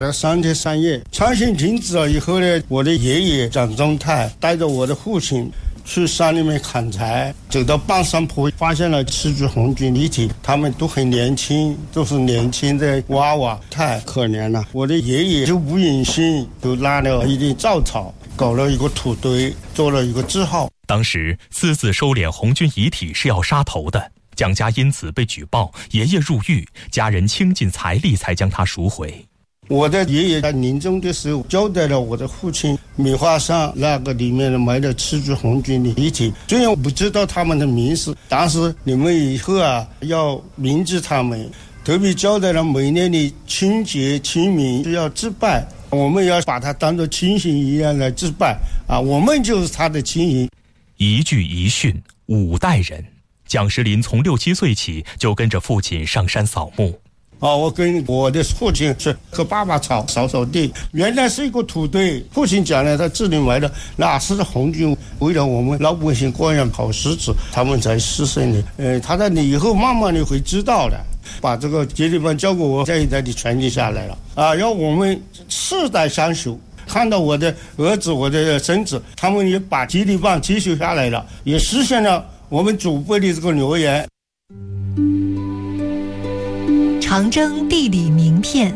3天3夜，强行停止了以后呢，我的爷爷蒋宗泰带着我的父亲去山里面砍柴，走到半山坡，发现了7具红军遗体，他们都很年轻，都是年轻的娃娃，太可怜了。我的爷爷就吴允新就拉了一点稻草，搞了一个土堆，做了一个字号。 当时私自收敛红军遗体是要杀头的，蒋家因此被举报，爷爷入狱，家人倾尽财力才将他赎回。 我的爷爷在临终的时候交代了我的父亲，米花上那个里面埋了7具红军的遗体，虽然我不知道他们的名字，但是你们以后要铭记他们，特别交代了每年的春节清明是要祭拜，我们要把他当作亲信一样来祭拜我们就是他的亲人。 一句一训5代人，蒋石林从6、7岁起就跟着父亲上山扫墓。 我跟我的父亲是和爸爸扫地，原来是一个土堆，父亲讲了，他这里埋的那是红军为了我们老百姓过上好日子，他们才牺牲的。他在你以后慢慢的会知道的，把这个接力棒交给我，这一代的传递下来了要我们世代相守。看到我的儿子我的孙子，他们也把接力棒继续下来了，也实现了我们祖辈的这个留言。 长征地理名片。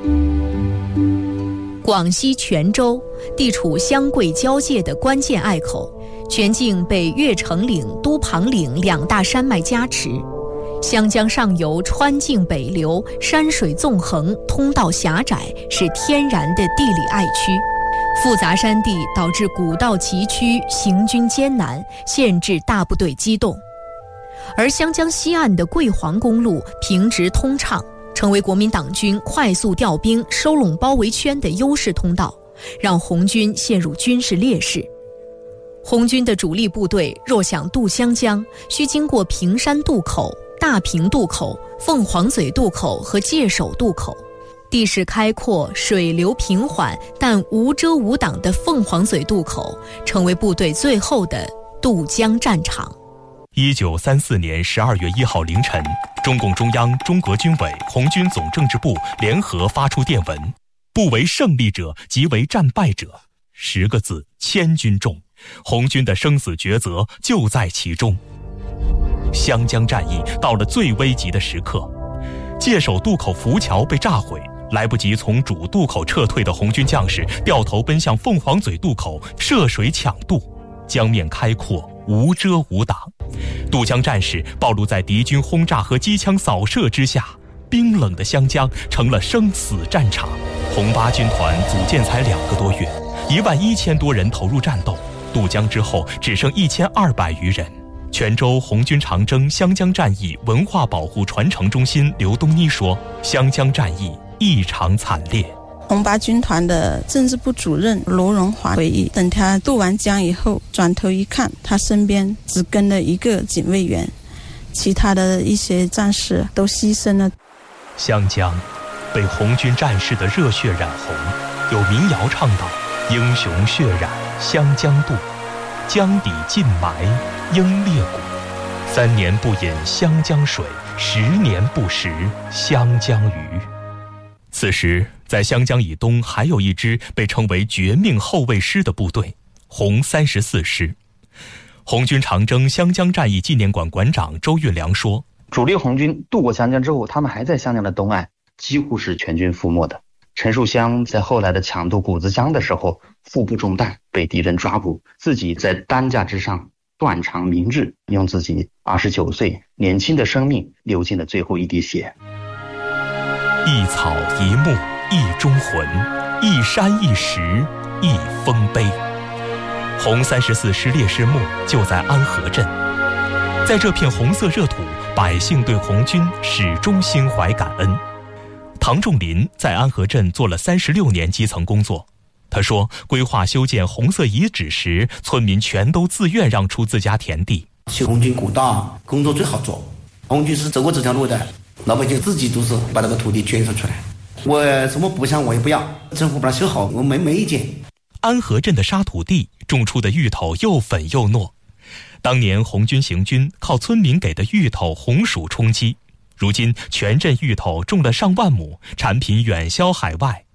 广西全州地处湘桂交界的关键隘口，全境被越城岭、都庞岭2大山脉加持，湘江上游川泾北流，山水纵横，通道狭窄，是天然的地理隘区。复杂山地导致古道崎岖，行军艰难，限制大部队机动。而湘江西岸的桂黄公路平直通畅，成为国民党军快速调兵、收拢包围圈的优势通道，让红军陷入军事劣势。红军的主力部队若想渡湘江，需经过平山渡口、大坪渡口、凤凰嘴渡口和界首渡口。地势开阔，水流平缓，但无遮无挡的凤凰嘴渡口成为部队最后的渡江战场。 1934年12月1号凌晨，中共中央、中革军委、红军总政治部联合发出电文：不为胜利者，即为战败者。10个字，千钧重，红军的生死抉择就在其中。湘江战役到了最危急的时刻，界首渡口浮桥被炸毁，来不及从主渡口撤退的红军将士掉头奔向凤凰嘴渡口涉水抢渡，江面开阔，无遮无挡，渡江战士暴露在敌军轰炸和机枪扫射之下，冰冷的湘江成了生死战场。红八军团组建才2个多月，11000多人投入战斗，渡江之后只剩1200余人。泉州红军长征湘江战役文化保护传承中心刘东妮说，湘江战役异常惨烈。 红八军团的政治部主任罗荣华回忆，等他渡完江以后，转头一看，他身边只跟了1个警卫员，其他的一些战士都牺牲了。 湘江被红军战士的热血染红，有民谣唱道：英雄血染湘江渡，江底尽埋英烈骨。3年不饮湘江水，10年不食湘江鱼。此时在湘江以东还有一支被称为绝命后卫师的部队，红34师。红军长征湘江战役纪念馆馆长周运良说， 主力红军渡过湘江之后，他们还在湘江的东岸，几乎是全军覆没的。陈树湘在后来的抢渡谷子江的时候，腹部中弹被敌人抓捕，自己在担架之上断肠明志，用自己29岁年轻的生命流尽了最后一滴血。 一草一木一忠魂，一山一石一丰碑。红34师烈士墓就在安河镇，在这片红色热土，百姓对红军始终心怀感恩。唐仲林在安河镇做了36年基层工作，他说，规划修建红色遗址时，村民全都自愿让出自家田地。 修红军古道工作最好做，红军是走过这条路的，老百姓自己都是把这个土地捐献出来。我什么不想我也不要，政府把它修好，我没意见。 安河镇的沙土地种出的芋头又粉又糯，当年红军行军靠村民给的芋头红薯充饥，如今全镇芋头种了上万亩，产品远销海外，